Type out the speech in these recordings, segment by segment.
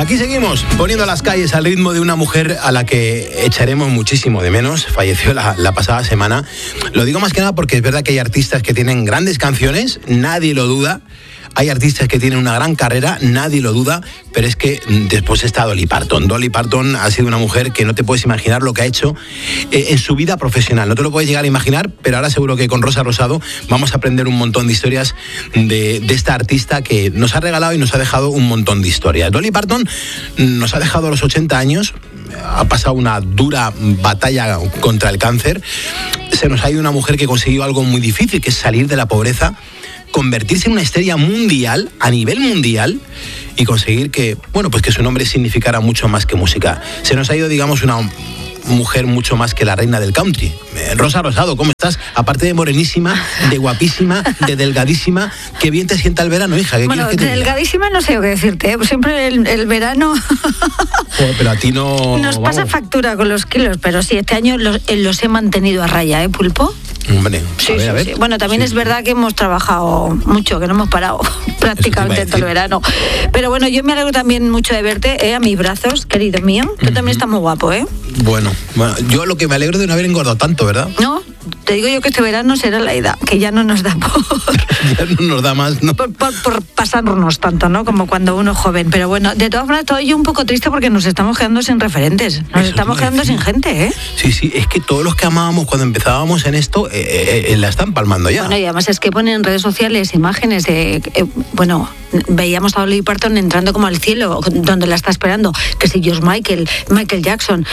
Aquí seguimos poniendo las calles al ritmo de una mujer a la que echaremos muchísimo de menos. Falleció la pasada semana. Lo digo más que nada porque es verdad que hay artistas que tienen grandes canciones, nadie lo duda. Hay artistas que tienen una gran carrera, nadie lo duda, pero es que después está Dolly Parton. Dolly Parton ha sido una mujer que no te puedes imaginar lo que ha hecho en su vida profesional. No te lo puedes llegar a imaginar, pero ahora seguro que con Rosa Rosado vamos a aprender un montón de historias de esta artista que nos ha regalado y nos ha dejado un montón de historias. Dolly Parton nos ha dejado a los 80 años, ha pasado una dura batalla contra el cáncer. Se nos ha ido una mujer que consiguió algo muy difícil, que es salir de la pobreza, convertirse en una estrella mundial, a nivel mundial, y conseguir que, bueno, pues que su nombre significara mucho más que música. Se nos ha ido, digamos, una mujer mucho más que la reina del country. Rosa Rosado, ¿cómo estás? Aparte de morenísima, de guapísima, de delgadísima, qué bien te sienta el verano, hija. ¿Qué bueno, quieres que te delgadísima diga? No sé qué decirte, ¿eh? Siempre el verano Joder, pero a ti no... nos pasa factura con los kilos, pero sí, este año los he mantenido a raya, ¿eh, Pulpo? Hombre, a ver. Sí. Bueno, también es verdad que hemos trabajado mucho, que no hemos parado prácticamente todo el verano. Pero bueno, yo me alegro también mucho de verte, a mis brazos, querido mío. Tú también estás muy guapo, ¿eh? Bueno, yo lo que me alegro de no haber engordado tanto, ¿verdad? No, te digo yo que este verano será la edad, que ya no nos da ya no nos da más, ¿no? Por pasarnos tanto, ¿no? Como cuando uno es joven. Pero bueno, de todas formas estoy yo un poco triste porque nos estamos quedando sin referentes. Nos estamos quedando sin gente, ¿eh? Sí, es que todos los que amábamos cuando empezábamos en esto, la están palmando ya. Bueno, y además es que ponen en redes sociales imágenes de... veíamos a Dolly Parton entrando como al cielo, donde la está esperando, que si George Michael Jackson.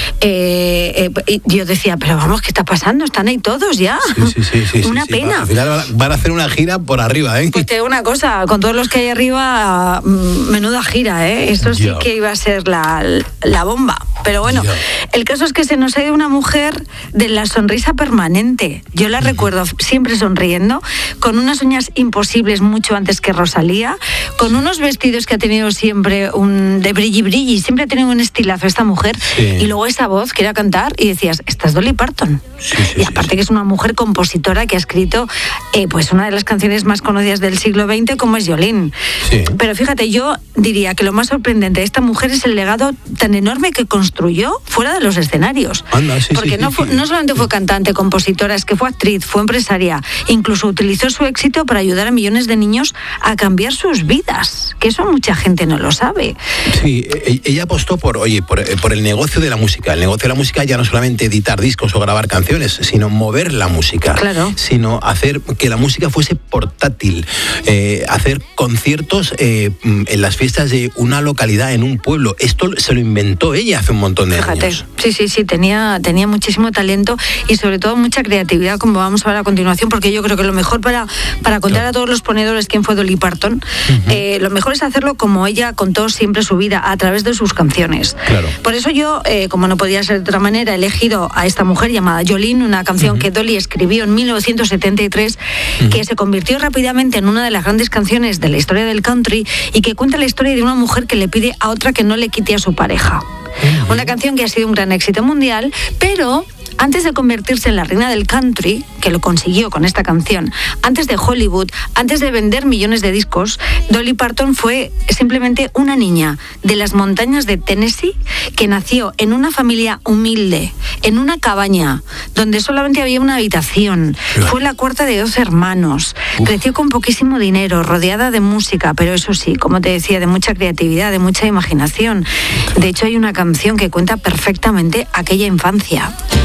Y yo decía, pero vamos, ¿qué está pasando? Están ahí todos ya. Sí. Una pena. Al final van a hacer una gira por arriba, ¿eh? Pues te digo una cosa, con todos los que hay arriba, menuda gira, ¿eh? Esto sí que iba a ser la bomba. Pero bueno, el caso es que se nos ha ido una mujer de la sonrisa permanente. Yo la recuerdo siempre sonriendo, con unas uñas imposibles mucho antes que Rosalía, con unos vestidos que ha tenido siempre de brilli, siempre ha tenido un estilazo esta mujer, y luego esa voz que era cantar y decías, esta es Dolly Parton. Y aparte que es una mujer compositora que ha escrito pues una de las canciones más conocidas del siglo XX, como es Jolene. Pero fíjate, yo diría que lo más sorprendente de esta mujer es el legado tan enorme que construyó fuera de los escenarios. Porque no solamente fue cantante, compositora, es que fue actriz, fue empresaria, incluso utilizó su éxito para ayudar a millones de niños a cambiar sus vidas, que eso mucha gente no lo sabe. Sí, ella apostó por el negocio de la música. El negocio de la música ya no solamente editar discos o grabar canciones, sino mover la música. Claro. Sino hacer que la música fuese portátil, hacer conciertos en las fiestas de una localidad, en un pueblo. Esto se lo inventó ella hace un montón de años. Sí, tenía muchísimo talento y sobre todo mucha creatividad, como vamos a ver a continuación, porque yo creo que lo mejor para contar a todos los ponedores quién fue Dolly Parton, lo mejor es hacerlo como ella contó siempre su vida, a través de sus canciones. Claro. Por eso yo, como no podía ser de otra manera, he elegido a esta mujer llamada Jolene, una canción que Dolly escribió en 1973, que se convirtió rápidamente en una de las grandes canciones de la historia del country y que cuenta la historia de una mujer que le pide a otra que no le quite a su pareja. Una canción que ha sido un gran éxito mundial, pero antes de convertirse en la reina del country, que lo consiguió con esta canción, antes de Hollywood, antes de vender millones de discos, Dolly Parton fue simplemente una niña de las montañas de Tennessee que nació en una familia humilde, en una cabaña, donde solamente había una habitación. Fue la cuarta de 12 hermanos. Creció con poquísimo dinero, rodeada de música, pero eso sí, como te decía, de mucha creatividad, de mucha imaginación. De hecho, hay una canción que cuenta perfectamente aquella infancia.